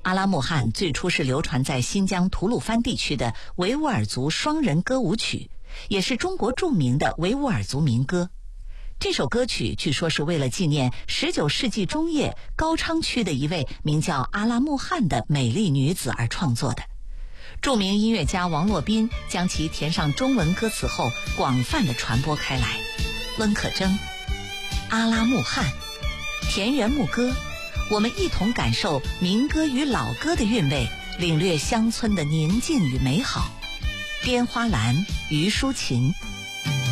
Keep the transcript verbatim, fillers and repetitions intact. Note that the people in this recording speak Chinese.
阿拉木汗最初是流传在新疆吐鲁番地区的维吾尔族双人歌舞曲，也是中国著名的维吾尔族民歌。这首歌曲据说是为了纪念十九世纪中叶高昌区的一位名叫阿拉木汗的美丽女子而创作的。著名音乐家王洛宾将其填上中文歌词后，广泛的传播开来。温可征，阿拉木汗，田园牧歌，我们一同感受民歌与老歌的韵味，领略乡村的宁静与美好。边花兰、虞书琴，